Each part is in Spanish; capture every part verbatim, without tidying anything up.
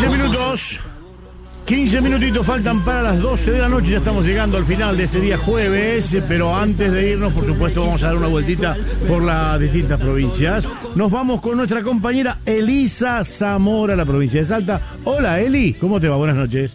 quince minutos. quince minutitos faltan para las doce de la noche. Ya estamos llegando al final de este día jueves. Pero antes de irnos, por supuesto, vamos a dar una vueltita por las distintas provincias. Nos vamos con nuestra compañera Elisa Zamora, la provincia de Salta. Hola, Eli, ¿cómo te va? Buenas noches.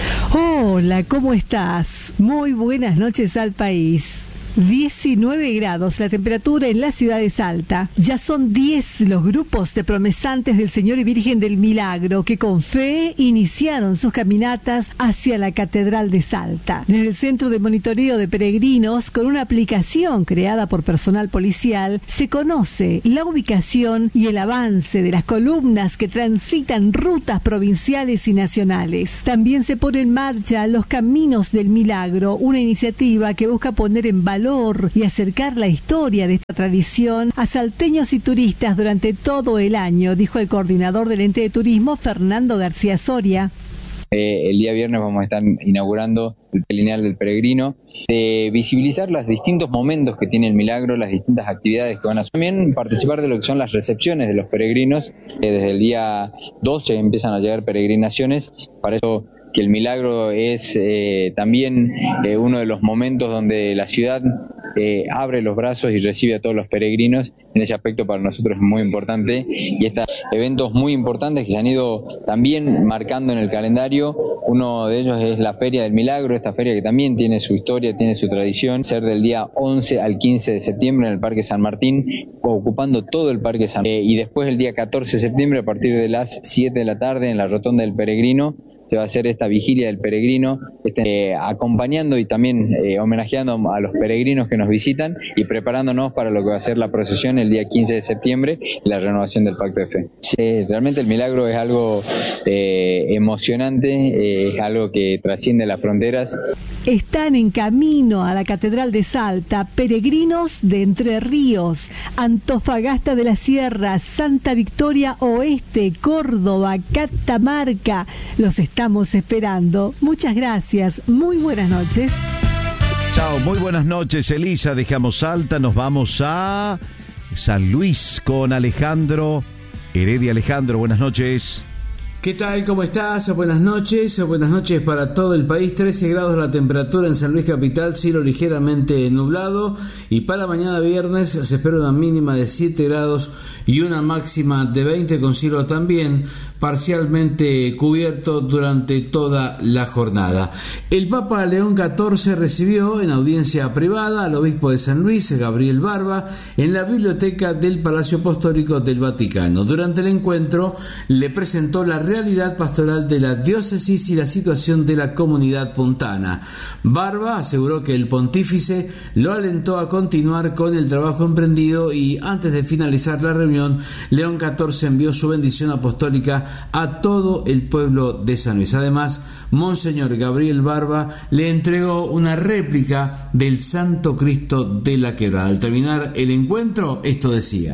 Hola, ¿cómo estás? Muy buenas noches al país. diecinueve grados la temperatura en la ciudad de Salta. Ya son diez los grupos de promesantes del Señor y Virgen del Milagro que con fe iniciaron sus caminatas hacia la Catedral de Salta. Desde el Centro de Monitoreo de Peregrinos, con una aplicación creada por personal policial, se conoce la ubicación y el avance de las columnas que transitan rutas provinciales y nacionales. También se pone en marcha los Caminos del Milagro, una iniciativa que busca poner en valor y acercar la historia de esta tradición a salteños y turistas durante todo el año, dijo el coordinador del ente de turismo, Fernando García Soria. Eh, el día viernes vamos a estar inaugurando el lineal del peregrino, de visibilizar los distintos momentos que tiene el milagro, las distintas actividades que van a hacer. También participar de lo que son las recepciones de los peregrinos. Eh, desde el día doce empiezan a llegar peregrinaciones. Para eso que el milagro es eh, también eh, uno de los momentos donde la ciudad eh, abre los brazos y recibe a todos los peregrinos. En ese aspecto para nosotros es muy importante, y estos eventos muy importantes que se han ido también marcando en el calendario. Uno de ellos es la Feria del Milagro, esta feria que también tiene su historia, tiene su tradición, ser del día once al quince de septiembre en el Parque San Martín, ocupando todo el Parque San Martín, eh, y después el día catorce de septiembre a partir de las siete de la tarde en la Rotonda del Peregrino se va a hacer esta vigilia del peregrino, este, eh, acompañando y también eh, homenajeando a los peregrinos que nos visitan y preparándonos para lo que va a ser la procesión el día quince de septiembre y la renovación del Pacto de Fe. Sí, realmente el milagro es algo eh, emocionante, eh, es algo que trasciende las fronteras. Están en camino a la Catedral de Salta peregrinos de Entre Ríos, Antofagasta de la Sierra, Santa Victoria Oeste, Córdoba, Catamarca. Los estamos esperando. Muchas gracias. Muy buenas noches. Chao, muy buenas noches, Elisa. Dejamos Salta, nos vamos a San Luis con Alejandro Heredia. Alejandro, buenas noches. ¿Qué tal? ¿Cómo estás? Buenas noches, buenas noches para todo el país. trece grados la temperatura en San Luis Capital, cielo ligeramente nublado, y para mañana viernes se espera una mínima de siete grados y una máxima de veinte, con cielo también parcialmente cubierto durante toda la jornada. El Papa León catorce recibió en audiencia privada al obispo de San Luis, Gabriel Barba, en la biblioteca del Palacio Apostólico del Vaticano. Durante el encuentro le presentó la realidad pastoral de la diócesis y la situación de la comunidad puntana. Barba aseguró que el pontífice lo alentó a continuar con el trabajo emprendido, y antes de finalizar la reunión, León catorce envió su bendición apostólica a todo el pueblo de San Luis. Además, Monseñor Gabriel Barba le entregó una réplica del Santo Cristo de la Quebrada. Al terminar el encuentro, esto decía: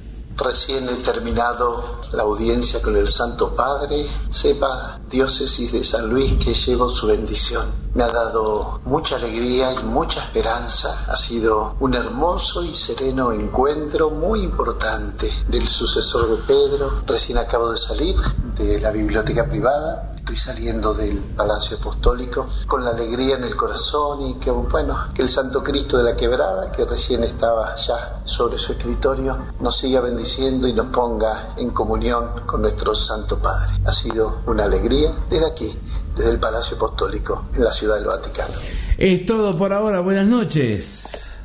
recién he terminado la audiencia con el Santo Padre. Sepa, diócesis de San Luis, que llevo su bendición. Me ha dado mucha alegría y mucha esperanza. Ha sido un hermoso y sereno encuentro muy importante del sucesor de Pedro. Recién acabo de salir de la biblioteca privada. Estoy saliendo del Palacio Apostólico con la alegría en el corazón, y que, bueno, que el Santo Cristo de la Quebrada, que recién estaba ya sobre su escritorio, nos siga bendiciendo y nos ponga en comunión con nuestro Santo Padre. Ha sido una alegría desde aquí, desde el Palacio Apostólico, en la Ciudad del Vaticano. Es todo por ahora. Buenas noches.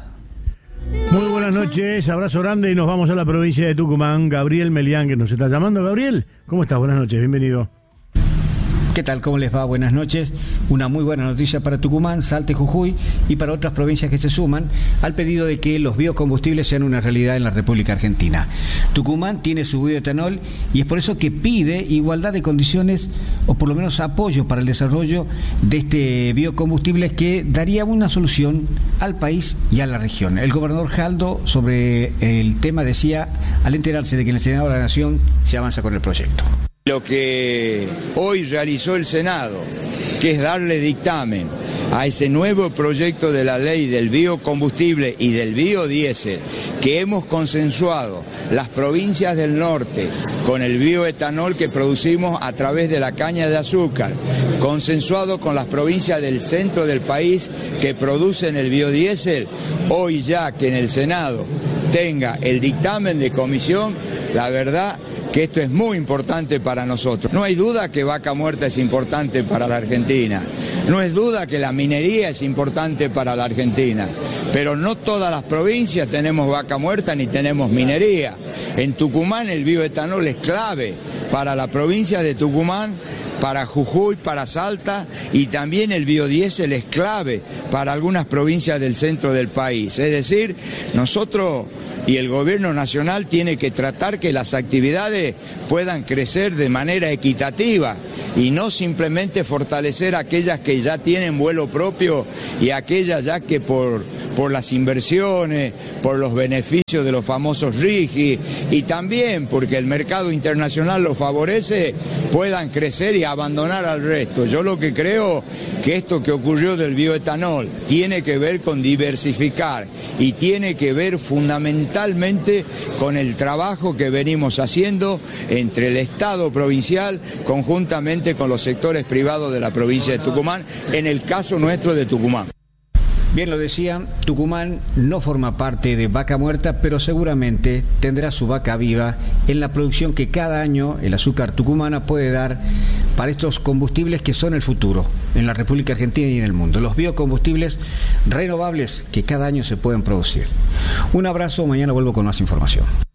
Muy buenas noches, abrazo grande, y nos vamos a la provincia de Tucumán. Gabriel Melián, que nos está llamando. Gabriel, ¿cómo estás? Buenas noches, bienvenido. ¿Qué tal? ¿Cómo les va? Buenas noches. Una muy buena noticia para Tucumán, Salta y Jujuy, y para otras provincias que se suman al pedido de que los biocombustibles sean una realidad en la República Argentina. Tucumán tiene su bioetanol, y es por eso que pide igualdad de condiciones, o por lo menos apoyo para el desarrollo de este biocombustible que daría una solución al país y a la región. El gobernador Jaldo sobre el tema decía, al enterarse de que en el Senado de la Nación se avanza con el proyecto. Lo que hoy realizó el Senado, que es darle dictamen a ese nuevo proyecto de la ley del biocombustible y del biodiesel que hemos consensuado las provincias del norte con el bioetanol que producimos a través de la caña de azúcar, consensuado con las provincias del centro del país que producen el biodiesel, hoy ya que en el Senado tenga el dictamen de comisión, la verdad que esto es muy importante para nosotros. No hay duda que Vaca Muerta es importante para la Argentina, no es duda que la minería es importante para la Argentina, pero no todas las provincias tenemos vaca muerta ni tenemos minería. En Tucumán el bioetanol es clave para la provincia de Tucumán, para Jujuy, para Salta, y también el biodiesel es clave para algunas provincias del centro del país. Es decir, nosotros y el gobierno nacional tiene que tratar que las actividades puedan crecer de manera equitativa y no simplemente fortalecer aquellas que ya tienen vuelo propio y aquellas ya que por, por las inversiones, por los beneficios de los famosos RIGI y también porque el mercado internacional lo favorece, puedan crecer y abandonar al resto. Yo lo que creo que esto que ocurrió del bioetanol tiene que ver con diversificar y tiene que ver fundamentalmente con el trabajo que venimos haciendo entre el Estado provincial conjuntamente con los sectores privados de la provincia de Tucumán, en el caso nuestro de Tucumán. Bien lo decía, Tucumán no forma parte de Vaca Muerta, pero seguramente tendrá su vaca viva en la producción que cada año el azúcar tucumana puede dar para estos combustibles que son el futuro en la República Argentina y en el mundo, los biocombustibles renovables que cada año se pueden producir. Un abrazo, mañana vuelvo con más información.